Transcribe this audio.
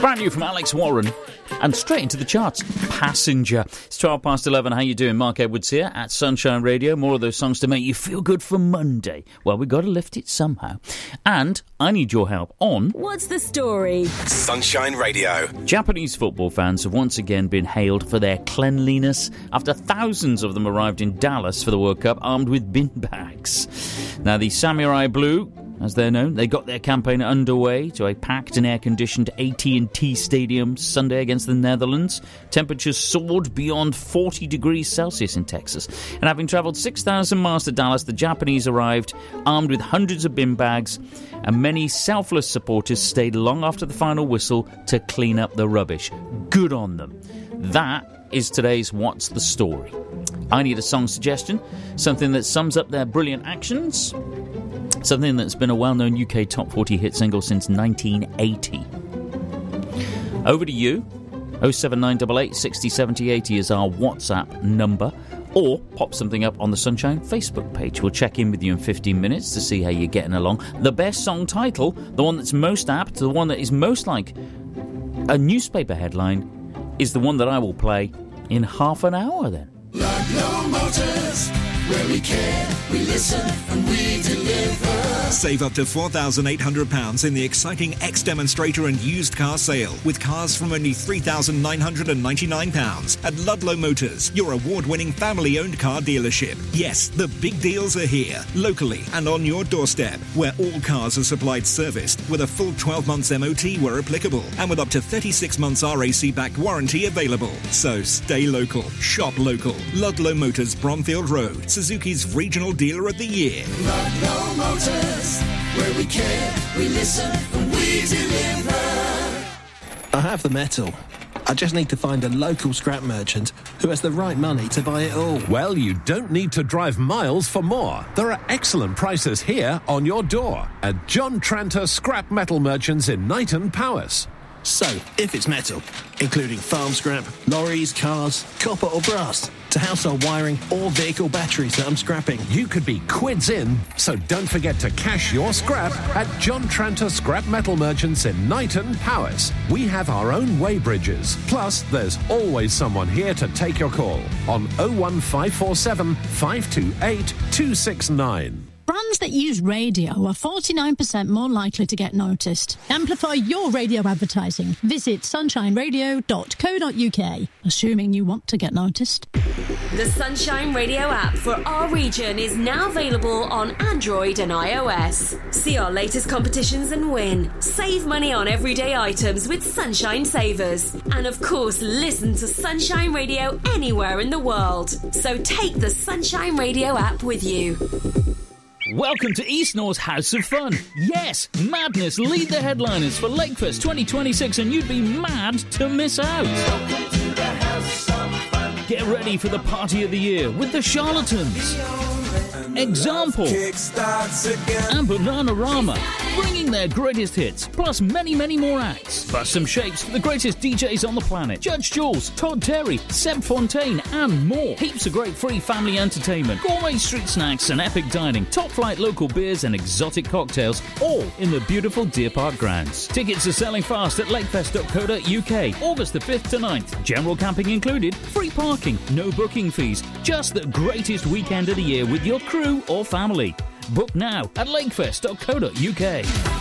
Brand new from Alex Warren. And straight into the charts, Passenger. It's 12 past 11. How you doing? Mark Edwards here at Sunshine Radio. More of those songs to make you feel good for Monday. Well, we've got to lift it somehow. And I need your help on... What's the story? Sunshine Radio. Japanese football fans have once again been hailed for their cleanliness after thousands of them arrived in Dallas for the World Cup armed with bin bags. Now, the Samurai Blue, as they're known, they got their campaign underway to a packed and air-conditioned AT&T Stadium Sunday against the Netherlands. Temperatures soared beyond 40 degrees Celsius in Texas. And having travelled 6,000 miles to Dallas, the Japanese arrived armed with hundreds of bin bags, and many selfless supporters stayed long after the final whistle to clean up the rubbish. Good on them. That is today's What's the Story. I need a song suggestion, something that sums up their brilliant actions, something that's been a well-known UK top 40 hit single since 1980. Over to you. 07988 60 70 80 is our WhatsApp number. Or pop something up on the Sunshine Facebook page. We'll check in with you in 15 minutes to see how you're getting along. The best song title, the one that's most apt, the one that is most like a newspaper headline, is the one that I will play in half an hour then. Ludlow Motors, where we care, we listen, and we deliver. Save up to £4,800 in the exciting X-Demonstrator and used car sale, with cars from only £3,999 at Ludlow Motors, your award-winning family-owned car dealership. Yes, the big deals are here, locally and on your doorstep, where all cars are supplied serviced, with a full 12 months MOT where applicable, and with up to 36 months RAC-backed warranty available. So stay local, shop local. Ludlow Motors, Bromfield Road, Suzuki's Regional Dealer of the Year. Ludlow Motors, where we care, we listen, and we deliver. I have the metal. I just need to find a local scrap merchant who has the right money to buy it all. Well, you don't need to drive miles for more. There are excellent prices here on your door at John Tranter Scrap Metal Merchants in Knighton, Powys. So, if it's metal, including farm scrap, lorries, cars, copper or brass, to household wiring or vehicle batteries that I'm scrapping, you could be quids in, so don't forget to cash your scrap at John Tranter Scrap Metal Merchants in Knighton, Powys. We have our own weighbridges, plus there's always someone here to take your call on 01547 528 269. Brands that use radio are 49% more likely to get noticed. Amplify your radio advertising. Visit sunshineradio.co.uk, assuming you want to get noticed. The Sunshine Radio app for our region is now available on Android and iOS. See our latest competitions and win. Save money on everyday items with Sunshine Savers. And of course, listen to Sunshine Radio anywhere in the world. So take the Sunshine Radio app with you. Welcome to East North's House of Fun. Yes, Madness lead the headliners for Lakefest 2026, and you'd be mad to miss out. Welcome to the House of Fun. Get ready for the party of the year with the Charlatans, Example, and Bananarama, bringing their greatest hits, plus many, many more acts. Plus some shapes for the greatest DJs on the planet. Judge Jules, Todd Terry, Seb Fontaine, and more. Heaps of great free family entertainment, gourmet street snacks and epic dining, top-flight local beers and exotic cocktails, all in the beautiful Deer Park grounds. Tickets are selling fast at lakefest.co.uk, August the 5th to 9th. General camping included, free parking, no booking fees. Just the greatest weekend of the year with your crew or family. Book now at lakefest.co.uk.